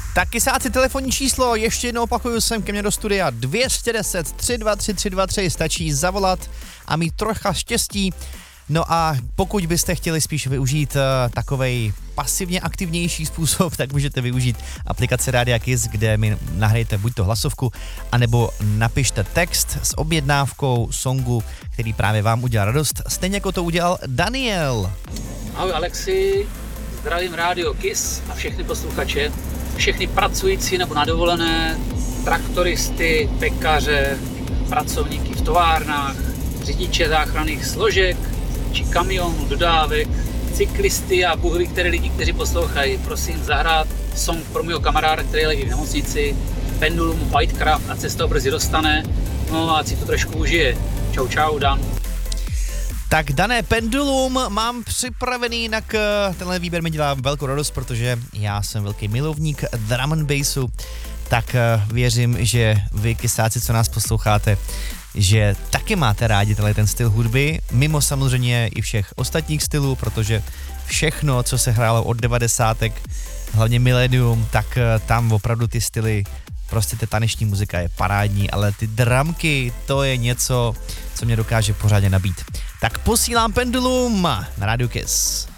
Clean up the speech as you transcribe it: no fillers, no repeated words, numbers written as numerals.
Tak kysáci, telefonní číslo, ještě jednou opakuju, sem ke mně do studia 210 323 323, stačí zavolat a mít trocha štěstí. No a pokud byste chtěli spíš využít takovej pasivně aktivnější způsob, tak můžete využít aplikaci Rádia Kiss, kde mi nahrajete buď to hlasovku, anebo napište text s objednávkou songu, který právě vám udělal radost, stejně jako to udělal Daniel. Ahoj Alexi, zdravím Rádio Kiss a všechny posluchače, všechny pracující nebo na dovolené, traktoristy, pekaře, pracovníky v továrnách, řidiče záchranných složek či kamionů, dodávek, cyklisty a bůh ví které lidi, kteří poslouchají. Prosím zahrát song pro mého kamaráda, který leží v nemocnici, Pendulum Whitecraft, a se z toho brzy dostane, no a si to trošku užije. Čau čau, Dan. Tak Dané, Pendulum mám připravený, jinak tenhle výběr mi dělá velkou radost, protože já jsem velký milovník drum and bassu, tak věřím, že vy kysáci, co nás posloucháte, že taky máte rádi ten styl hudby, mimo samozřejmě i všech ostatních stylů, protože všechno, co se hrálo od 90. hlavně Millennium, tak tam opravdu ty styly, prostě ta taneční muzika je parádní, ale ty drumky, to je něco, co mě dokáže pořádně nabít. Tak posílám Pendulum na Radio Kiss.